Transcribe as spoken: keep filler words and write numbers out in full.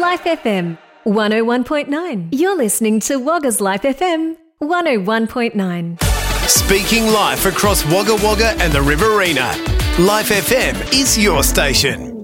Life F M one oh one point nine. You're listening to Wagga's Life F M one oh one point nine. Speaking live across Wagga Wagga and the Riverina. Life F M is your station.